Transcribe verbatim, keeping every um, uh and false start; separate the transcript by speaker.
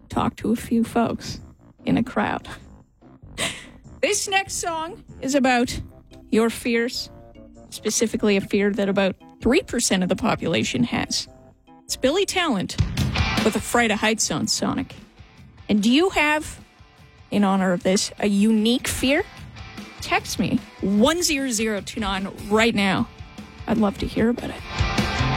Speaker 1: talk to a few folks in a crowd. This next song is about your fears, specifically a fear that about three percent of the population has. It's Billy Talent with A Fright of Heights on Sonic. And do you have, in honor of this, a unique fear? Text me one zero zero two nine right now. I'd love to hear about it.